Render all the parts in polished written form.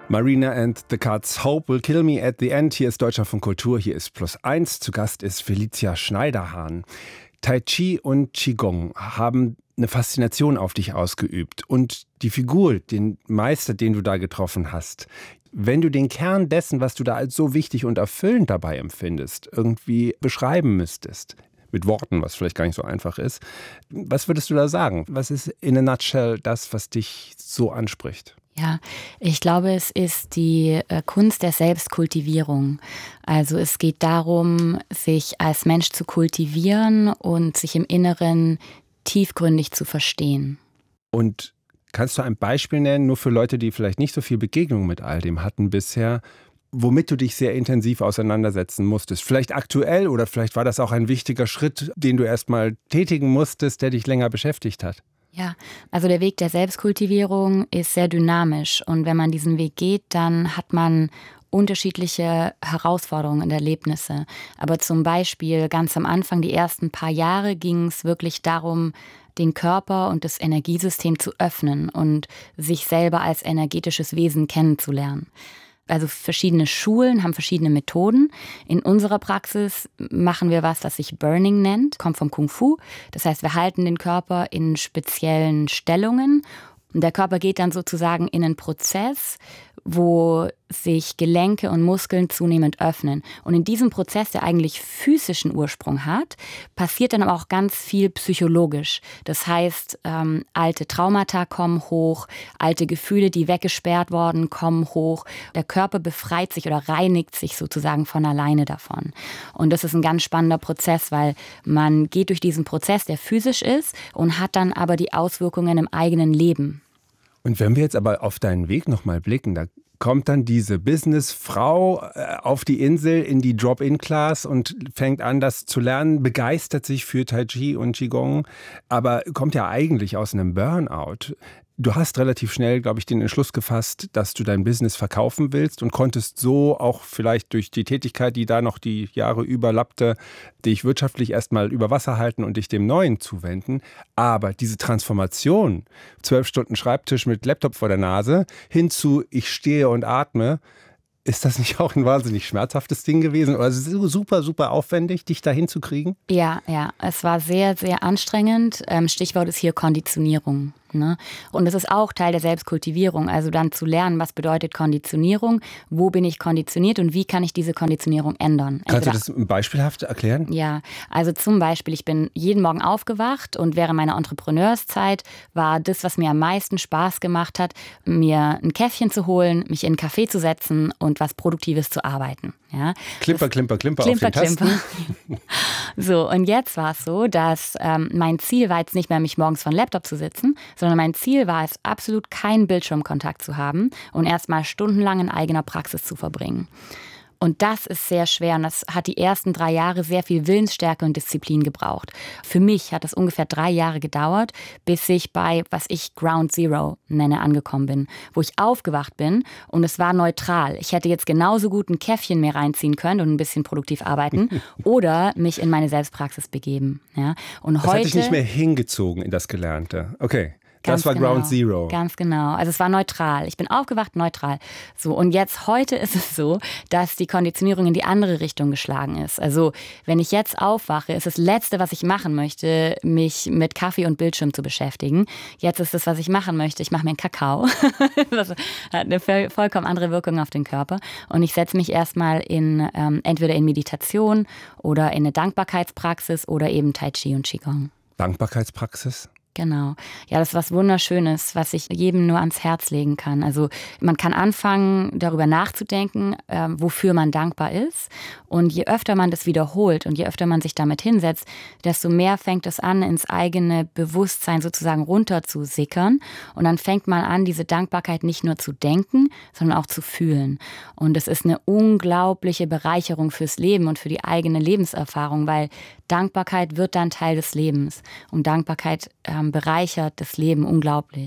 Marina and the Cuts, Hope will kill me at the end. Hier ist Deutschlandfunk Kultur, hier ist +1. Zu Gast ist Felicia Schneiderhahn. Tai Chi und Qigong haben eine Faszination auf dich ausgeübt. Und die Figur, den Meister, den du da getroffen hast, wenn du den Kern dessen, was du da als so wichtig und erfüllend dabei empfindest, irgendwie beschreiben müsstest, mit Worten, was vielleicht gar nicht so einfach ist, was würdest du da sagen? Was ist in a nutshell das, was dich so anspricht? Ja, ich glaube, es ist die Kunst der Selbstkultivierung. Also es geht darum, sich als Mensch zu kultivieren und sich im Inneren tiefgründig zu verstehen. Und kannst du ein Beispiel nennen, nur für Leute, die vielleicht nicht so viel Begegnung mit all dem hatten bisher, womit du dich sehr intensiv auseinandersetzen musstest? Vielleicht aktuell oder vielleicht war das auch ein wichtiger Schritt, den du erst mal tätigen musstest, der dich länger beschäftigt hat? Ja, also der Weg der Selbstkultivierung ist sehr dynamisch und wenn man diesen Weg geht, dann hat man unterschiedliche Herausforderungen und Erlebnisse. Aber zum Beispiel ganz am Anfang, die ersten paar Jahre, ging es wirklich darum, den Körper und das Energiesystem zu öffnen und sich selber als energetisches Wesen kennenzulernen. Also verschiedene Schulen haben verschiedene Methoden. In unserer Praxis machen wir was sich Burning nennt, kommt vom Kung Fu. Das heißt, wir halten den Körper in speziellen Stellungen. Und der Körper geht dann sozusagen in einen Prozess, wo sich Gelenke und Muskeln zunehmend öffnen. Und in diesem Prozess, der eigentlich physischen Ursprung hat, passiert dann aber auch ganz viel psychologisch. Das heißt, alte Traumata kommen hoch, alte Gefühle, die weggesperrt wurden, kommen hoch. Der Körper befreit sich oder reinigt sich sozusagen von alleine davon. Und das ist ein ganz spannender Prozess, weil man geht durch diesen Prozess, der physisch ist, und hat dann aber die Auswirkungen im eigenen Leben. Und wenn wir jetzt aber auf deinen Weg nochmal blicken, da kommt dann diese Businessfrau auf die Insel in die Drop-in-Class und fängt an, das zu lernen, begeistert sich für Tai Chi und Qigong, aber kommt ja eigentlich aus einem Burnout. Du hast relativ schnell, glaube ich, den Entschluss gefasst, dass du dein Business verkaufen willst und konntest so auch vielleicht durch die Tätigkeit, die da noch die Jahre überlappte, dich wirtschaftlich erstmal über Wasser halten und dich dem Neuen zuwenden. Aber diese Transformation, 12 Stunden Schreibtisch mit Laptop vor der Nase, hin zu ich stehe und atme, ist das nicht auch ein wahnsinnig schmerzhaftes Ding gewesen? Oder super, super aufwendig, dich da hinzukriegen? Ja, es war sehr, sehr anstrengend. Stichwort ist hier Konditionierung. Ne? Und das ist auch Teil der Selbstkultivierung, also dann zu lernen, was bedeutet Konditionierung, wo bin ich konditioniert und wie kann ich diese Konditionierung ändern. Kannst du das beispielhaft erklären? Ja, also zum Beispiel, ich bin jeden Morgen aufgewacht und während meiner Entrepreneurszeit war das, was mir am meisten Spaß gemacht hat, mir ein Käffchen zu holen, mich in einen Café zu setzen und was Produktives zu arbeiten. Ja, Klimper auf den Tasten. So, und jetzt war es so, dass mein Ziel war jetzt nicht mehr, mich morgens vor dem Laptop zu sitzen, sondern mein Ziel war es, absolut keinen Bildschirmkontakt zu haben und erstmal stundenlang in eigener Praxis zu verbringen. Und das ist sehr schwer und das hat die ersten 3 Jahre sehr viel Willensstärke und Disziplin gebraucht. Für mich hat es ungefähr 3 Jahre gedauert, bis ich bei, was ich Ground Zero nenne, angekommen bin. Wo ich aufgewacht bin und es war neutral. Ich hätte jetzt genauso gut ein Käffchen mir reinziehen können und ein bisschen produktiv arbeiten oder mich in meine Selbstpraxis begeben. Ja? Und das hat dich nicht mehr hingezogen in das Gelernte. Okay. Das war genau, Ground Zero. Ganz genau. Also es war neutral. Ich bin aufgewacht, neutral. So, und jetzt, heute ist es so, dass die Konditionierung in die andere Richtung geschlagen ist. Also wenn ich jetzt aufwache, ist das Letzte, was ich machen möchte, mich mit Kaffee und Bildschirm zu beschäftigen. Jetzt ist das, was ich machen möchte. Ich mache mir einen Kakao. Das hat eine vollkommen andere Wirkung auf den Körper. Und ich setze mich erstmal entweder in Meditation oder in eine Dankbarkeitspraxis oder eben Tai Chi und Qigong. Dankbarkeitspraxis? Genau. Ja, das ist was Wunderschönes, was ich jedem nur ans Herz legen kann. Also man kann anfangen, darüber nachzudenken, wofür man dankbar ist. Und je öfter man das wiederholt und je öfter man sich damit hinsetzt, desto mehr fängt es an, ins eigene Bewusstsein sozusagen runter zu sickern. Und dann fängt man an, diese Dankbarkeit nicht nur zu denken, sondern auch zu fühlen. Und es ist eine unglaubliche Bereicherung fürs Leben und für die eigene Lebenserfahrung, weil Dankbarkeit wird dann Teil des Lebens. Und Dankbarkeit bereichert das Leben unglaublich.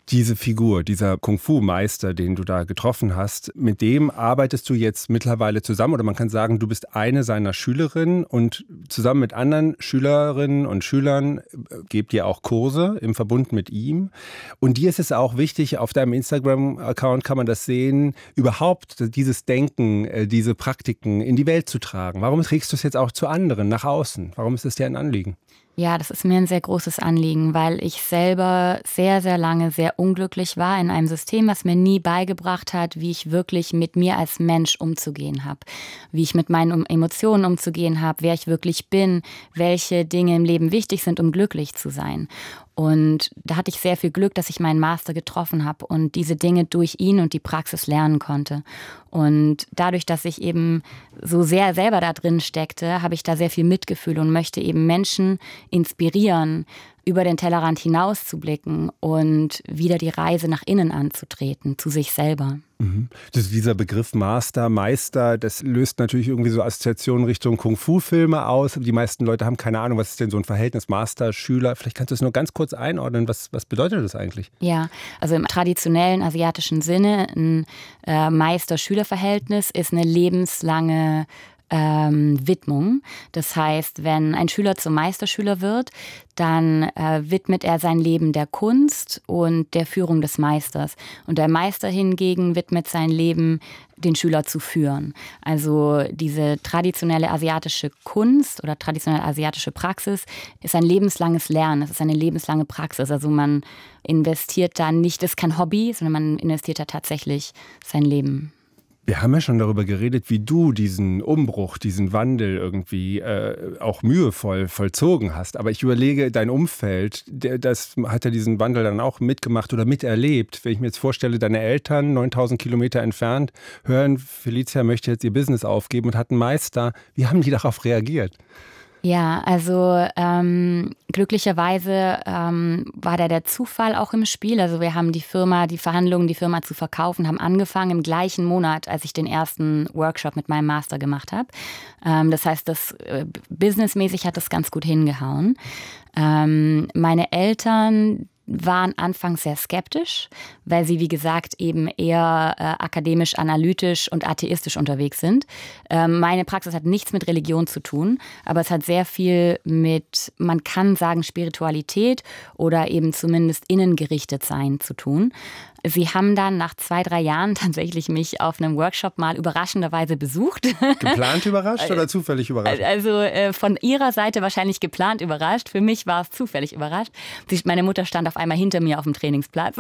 Diese Figur, dieser Kung-Fu-Meister, den du da getroffen hast, mit dem arbeitest du jetzt mittlerweile zusammen oder man kann sagen, du bist eine seiner Schülerinnen und zusammen mit anderen Schülerinnen und Schülern gebt ihr auch Kurse im Verbund mit ihm. Und dir ist es auch wichtig, auf deinem Instagram-Account kann man das sehen, überhaupt dieses Denken, diese Praktiken in die Welt zu tragen. Warum trägst du es jetzt auch zu anderen, nach außen? Warum ist es dir ein Anliegen? Ja, das ist mir ein sehr großes Anliegen, weil ich selber sehr, sehr lange sehr unglücklich war in einem System, was mir nie beigebracht hat, wie ich wirklich mit mir als Mensch umzugehen habe, wie ich mit meinen Emotionen umzugehen habe, wer ich wirklich bin, welche Dinge im Leben wichtig sind, um glücklich zu sein. Und da hatte ich sehr viel Glück, dass ich meinen Master getroffen habe und diese Dinge durch ihn und die Praxis lernen konnte. Und dadurch, dass ich eben so sehr selber da drin steckte, habe ich da sehr viel Mitgefühl und möchte eben Menschen inspirieren, über den Tellerrand hinaus zu blicken und wieder die Reise nach innen anzutreten, zu sich selber. Dieser Begriff Master, Meister, das löst natürlich irgendwie so Assoziationen Richtung Kung-Fu-Filme aus. Die meisten Leute haben keine Ahnung, was ist denn so ein Verhältnis Master, Schüler. Vielleicht kannst du es nur ganz kurz einordnen. Was bedeutet das eigentlich? Ja, also im traditionellen asiatischen Sinne, ein Meister-Schüler-Verhältnis ist eine lebenslange Widmung. Das heißt, wenn ein Schüler zum Meisterschüler wird, dann widmet er sein Leben der Kunst und der Führung des Meisters. Und der Meister hingegen widmet sein Leben, den Schüler zu führen. Also diese traditionelle asiatische Kunst oder traditionelle asiatische Praxis ist ein lebenslanges Lernen. Es ist eine lebenslange Praxis. Also man investiert da nicht, das ist kein Hobby, sondern man investiert da tatsächlich sein Leben. Wir haben ja schon darüber geredet, wie du diesen Umbruch, diesen Wandel irgendwie auch mühevoll vollzogen hast. Aber ich überlege, dein Umfeld, das hat ja diesen Wandel dann auch mitgemacht oder miterlebt. Wenn ich mir jetzt vorstelle, deine Eltern, 9000 Kilometer entfernt, hören, Felicia möchte jetzt ihr Business aufgeben und hat einen Meister. Wie haben die darauf reagiert? Ja, also glücklicherweise war da der Zufall auch im Spiel. Also wir haben die Firma zu verkaufen, haben angefangen im gleichen Monat, als ich den ersten Workshop mit meinem Master gemacht habe. Das heißt, businessmäßig hat das ganz gut hingehauen. Meine Eltern waren anfangs sehr skeptisch, weil sie, wie gesagt, eben eher akademisch, analytisch und atheistisch unterwegs sind. Meine Praxis hat nichts mit Religion zu tun, aber es hat sehr viel mit, man kann sagen, Spiritualität oder eben zumindest innengerichtet sein zu tun. Sie haben dann nach 2-3 Jahren tatsächlich mich auf einem Workshop mal überraschenderweise besucht. Geplant überrascht oder zufällig überrascht? Also von ihrer Seite wahrscheinlich geplant überrascht. Für mich war es zufällig überrascht. Meine Mutter stand auf einmal hinter mir auf dem Trainingsplatz.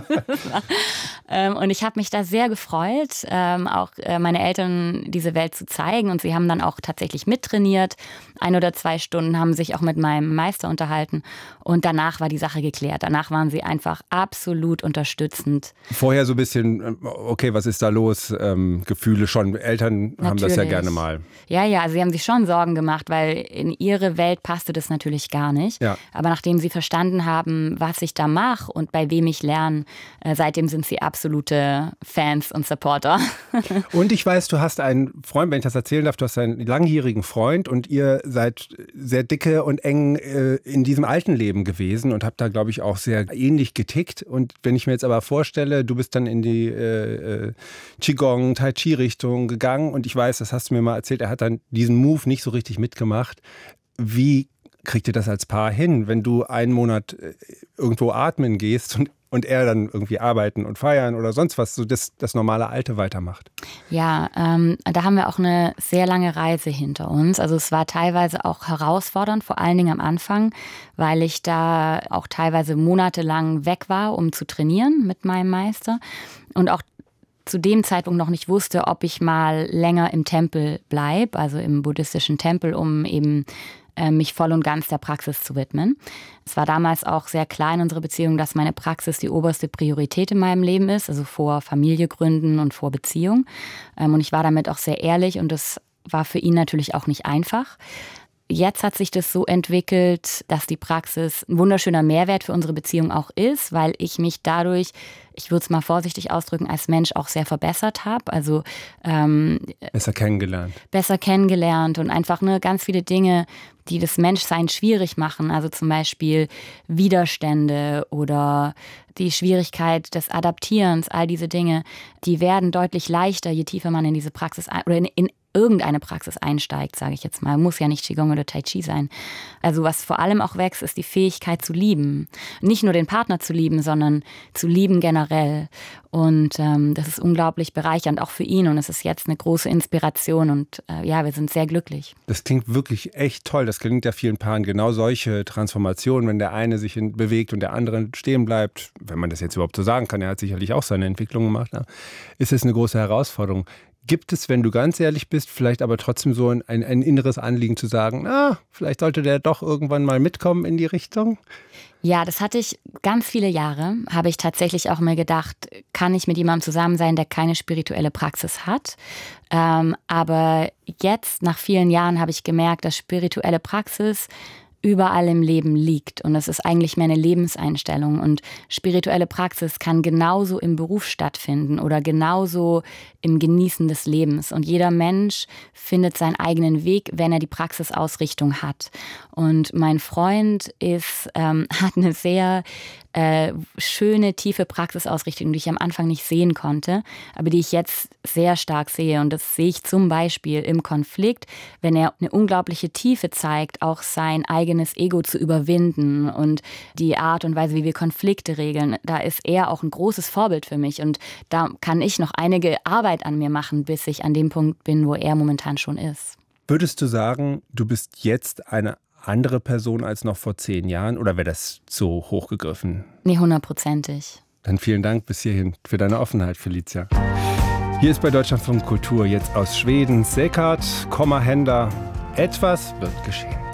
Und ich habe mich da sehr gefreut, auch meine Eltern diese Welt zu zeigen. Und sie haben dann auch tatsächlich mittrainiert. 1 oder 2 Stunden haben sich auch mit meinem Meister unterhalten. Und danach war die Sache geklärt. Danach waren sie einfach absolut unterstützend. Vorher so ein bisschen, okay, was ist da los? Gefühle schon. Eltern Natürlich. Haben das ja gerne mal. Ja, also sie haben sich schon Sorgen gemacht, weil in ihre Welt passte das natürlich gar nicht. Ja. Aber nachdem sie verstanden haben, was ich da mache und bei wem ich lerne, seitdem sind sie absolute Fans und Supporter. Und ich weiß, du hast einen Freund, wenn ich das erzählen darf, du hast einen langjährigen Freund und ihr seid sehr dicke und eng in diesem alten Leben gewesen und habt da, glaube ich, auch sehr ähnlich getickt. Und wenn ich mir jetzt aber vorstelle, du bist dann in die Qigong, Tai Chi Richtung gegangen und ich weiß, das hast du mir mal erzählt, er hat dann diesen Move nicht so richtig mitgemacht. Wie kriegt ihr das als Paar hin, wenn du einen Monat irgendwo atmen gehst und er dann irgendwie arbeiten und feiern oder sonst was, so das normale Alte weitermacht? Ja, da haben wir auch eine sehr lange Reise hinter uns. Also es war teilweise auch herausfordernd, vor allen Dingen am Anfang, weil ich da auch teilweise monatelang weg war, um zu trainieren mit meinem Meister und auch zu dem Zeitpunkt noch nicht wusste, ob ich mal länger im Tempel bleibe, also im buddhistischen Tempel, um eben mich voll und ganz der Praxis zu widmen. Es war damals auch sehr klar in unserer Beziehung, dass meine Praxis die oberste Priorität in meinem Leben ist, also vor Familie gründen und vor Beziehung. Und ich war damit auch sehr ehrlich und das war für ihn natürlich auch nicht einfach. jetzt hat sich das so entwickelt, dass die Praxis ein wunderschöner Mehrwert für unsere Beziehung auch ist, weil ich mich dadurch, ich würde es mal vorsichtig ausdrücken, als Mensch auch sehr verbessert habe. Also besser kennengelernt. Besser kennengelernt und einfach ganz viele Dinge, die das Menschsein schwierig machen. Also zum Beispiel Widerstände oder die Schwierigkeit des Adaptierens, all diese Dinge, die werden deutlich leichter, je tiefer man in diese Praxis oder in irgendeine Praxis einsteigt, sage ich jetzt mal. Muss ja nicht Qigong oder Tai Chi sein. Also was vor allem auch wächst, ist die Fähigkeit zu lieben. Nicht nur den Partner zu lieben, sondern zu lieben generell. Und das ist unglaublich bereichernd, auch für ihn. Und es ist jetzt eine große Inspiration. Und wir sind sehr glücklich. Das klingt wirklich echt toll. Das gelingt ja vielen Paaren genau solche Transformationen, wenn der eine sich bewegt und der andere stehen bleibt. Wenn man das jetzt überhaupt so sagen kann, er hat sicherlich auch seine Entwicklung gemacht. Ist es eine große Herausforderung. Gibt es, wenn du ganz ehrlich bist, vielleicht aber trotzdem so ein inneres Anliegen zu sagen, vielleicht sollte der doch irgendwann mal mitkommen in die Richtung? Ja, das hatte ich ganz viele Jahre, habe ich tatsächlich auch mir gedacht, kann ich mit jemandem zusammen sein, der keine spirituelle Praxis hat. Aber jetzt, nach vielen Jahren, habe ich gemerkt, dass spirituelle Praxis überall im Leben liegt. Und es ist eigentlich mehr eine Lebenseinstellung. Und spirituelle Praxis kann genauso im Beruf stattfinden oder genauso im Genießen des Lebens. Und jeder Mensch findet seinen eigenen Weg, wenn er die Praxisausrichtung hat. Und mein Freund hat eine sehr schöne, tiefe Praxisausrichtung, die ich am Anfang nicht sehen konnte, aber die ich jetzt sehr stark sehe. Und das sehe ich zum Beispiel im Konflikt, wenn er eine unglaubliche Tiefe zeigt, auch sein eigenes Ego zu überwinden und die Art und Weise, wie wir Konflikte regeln. Da ist er auch ein großes Vorbild für mich. Und da kann ich noch einige Arbeit an mir machen, bis ich an dem Punkt bin, wo er momentan schon ist. Würdest du sagen, du bist jetzt eine andere Person als noch vor 10 Jahren oder wäre das zu hochgegriffen? Nee, 100%. Dann vielen Dank bis hierhin für deine Offenheit, Felicia. Hier ist bei Deutschlandfunk Kultur jetzt aus Schweden Sekart, Henda. Etwas wird geschehen.